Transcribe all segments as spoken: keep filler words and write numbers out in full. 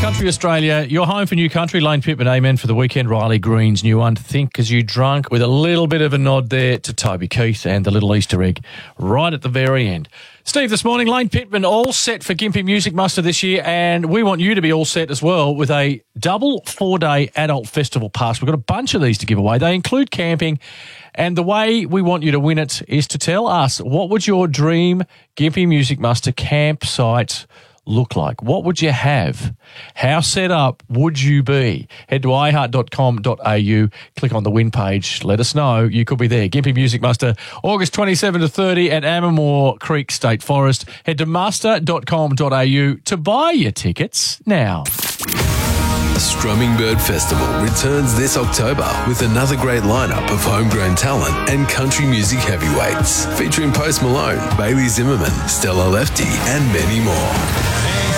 Country Australia, your home for new country. Lane Pittman, amen for the weekend. Riley Green's new one, Think As You Drunk, with a little bit of a nod there to Toby Keith and the little Easter egg right at the very end. Steve, this morning, Lane Pittman all set for Gympie Music Muster this year, and we want you to be all set as well with a double four-day adult festival pass. We've got a bunch of these to give away. They include camping, and the way we want you to win it is to tell us, what would your dream Gympie Music Muster campsite look like? What would you have? How set up would you be? Head to i heart dot com dot a u, click on the win page, let us know. You could be there. Gympie Music Muster, August twenty-seventh to thirtieth at Ammermoor Creek State Forest. Head to muster dot com dot a u to buy your tickets now. Strumming Bird Festival returns this October with another great lineup of homegrown talent and country music heavyweights, featuring Post Malone, Bailey Zimmerman, Stella Lefty, and many more.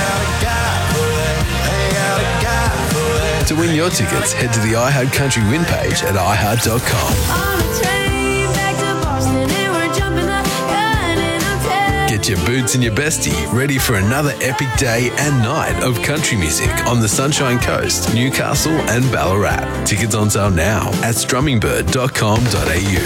To win your tickets, head to the iHeart Country win page at i heart dot com. Get your boots and your bestie ready for another epic day and night of country music on the Sunshine Coast, Newcastle and Ballarat. Tickets on sale now at strumming bird dot com dot a u.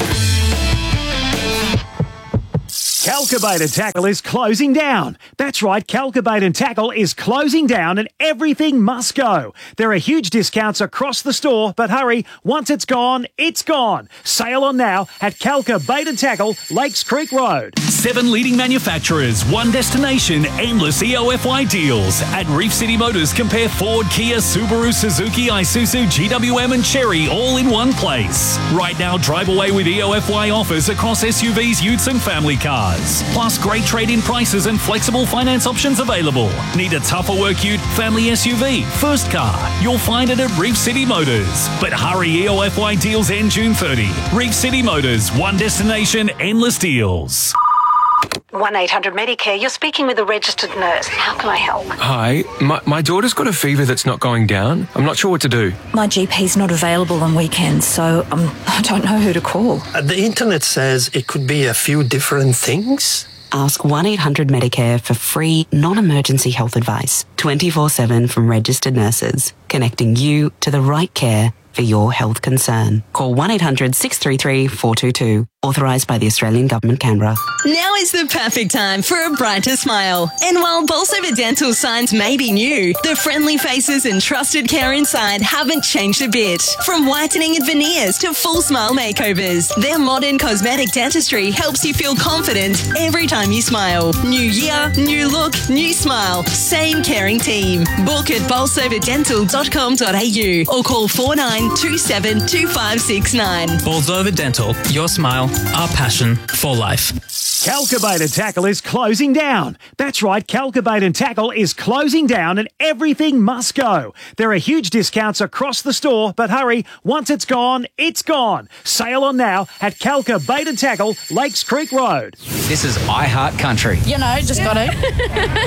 Calcabait and Tackle is closing down. That's right, Calcabait and Tackle is closing down and everything must go. There are huge discounts across the store, but hurry, once it's gone, it's gone. Sale on now at Calcabait and Tackle, Lakes Creek Road. Seven leading manufacturers, one destination, endless E O F Y deals. At Reef City Motors, compare Ford, Kia, Subaru, Suzuki, Isuzu, G W M and Chery all in one place. Right now, drive away with E O F Y offers across S U Vs, utes and family cars. Plus, great trade-in prices and flexible finance options available. Need a tougher work ute, family S U V, first car? You'll find it at Reef City Motors. But hurry, E O F Y deals end June thirtieth. Reef City Motors, one destination, endless deals. one eight hundred Medicare, you're speaking with a registered nurse. How can I help? Hi, my, my daughter's got a fever that's not going down. I'm not sure what to do. My G P's not available on weekends, so um, I don't know who to call. Uh, the internet says it could be a few different things. Ask one eight hundred Medicare for free, non-emergency health advice, twenty-four seven from registered nurses, connecting you to the right care for your health concern. Call one eight hundred six three three four two two. Authorised by the Australian Government, Canberra. Now is the perfect time for a brighter smile. And while Bolsover Dental signs may be new, the friendly faces and trusted care inside haven't changed a bit. From whitening and veneers to full smile makeovers, their modern cosmetic dentistry helps you feel confident every time you smile. New year, new look, new smile. Same caring team. Book at bolsover dental dot com dot a u or call four nine two seven two five six nine. Bolsover Dental, your smile, our passion for life. Calcabait and Tackle is closing down. That's right, Calcabait and Tackle is closing down and everything must go. There are huge discounts across the store, but hurry, once it's gone, it's gone. Sale on now at Calcabait and Tackle, Lakes Creek Road. This is iHeart Country. You know, just got to.